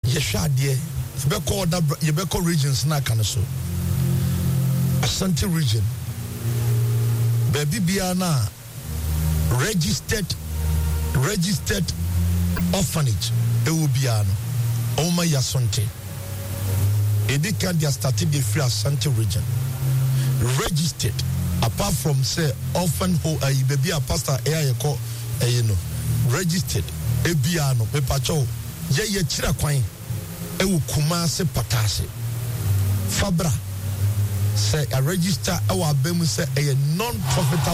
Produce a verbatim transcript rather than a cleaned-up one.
Yeshadie, Yebeko da Yebeko regions na kanaso. Asante region. Baby Biana registered registered orphanage. Ewu Biano. Oma Yasonte. Edika dia started the free Asante region. Registered. Apart from say orphan ho uh, baby a pastor air yeko uh, you know registered ebiano me pacho ye ye chira kwan e wo Kumasi Patase Fabra say a register our bemu say a non profitable